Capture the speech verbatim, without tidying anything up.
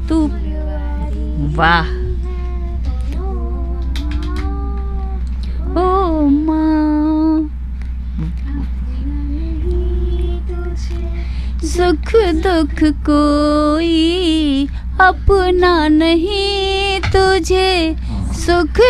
तू वाह ओ माँ सुख दुख कोई अपना नहीं तुझे सुख